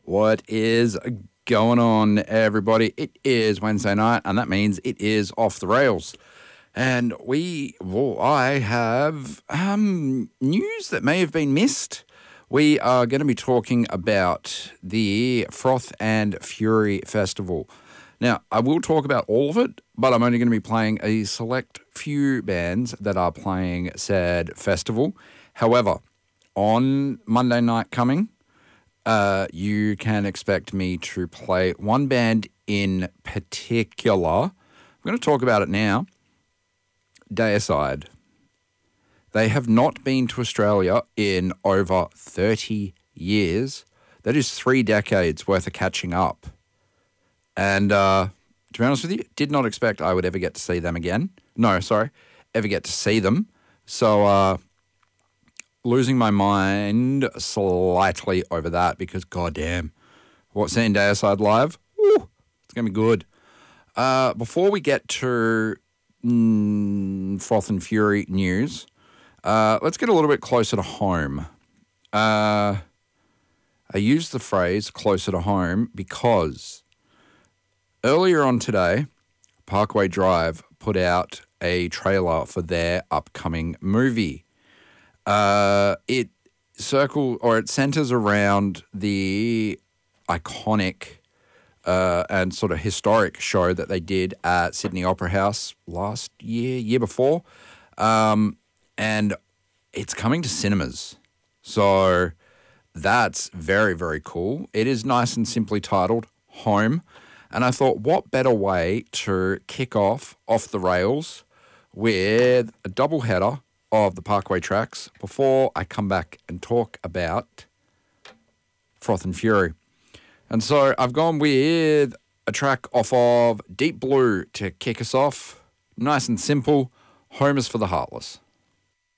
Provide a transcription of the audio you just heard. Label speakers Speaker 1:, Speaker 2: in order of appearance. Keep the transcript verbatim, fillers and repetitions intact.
Speaker 1: What is going on, everybody? It is Wednesday night, and that means it is Off the Rails. And we, well, I have um, news that may have been missed. We are going to be talking about the Froth and Fury Festival. Now, I will talk about all of it, but I'm only going to be playing a select few bands that are playing said festival. However, on Monday night coming, uh, you can expect me to play one band in particular. I'm going to talk about it now. Deicide. They have not been to Australia in over thirty years. That is three decades worth of catching up. And uh, to be honest with you, did not expect I would ever get to see them again. No, sorry, ever get to see them. So uh, losing my mind slightly over that because, goddamn, what, seeing Deicide live? Woo, it's going to be good. Uh, before we get to mm, Froth and Fury news, uh, let's get a little bit closer to home. Uh, I use the phrase closer to home because earlier on today, Parkway Drive put out a trailer for their upcoming movie. Uh, it circles or it centers around the iconic uh, and sort of historic show that they did at Sydney Opera House last year, year before. Um, and it's coming to cinemas. So that's very, very cool. It is nice and simply titled Home. And I thought, what better way to kick off Off the Rails with a double header of the Parkway tracks before I come back and talk about Froth and Fury. And so I've gone with a track off of Deep Blue to kick us off. Nice and simple. Home is for the Heartless.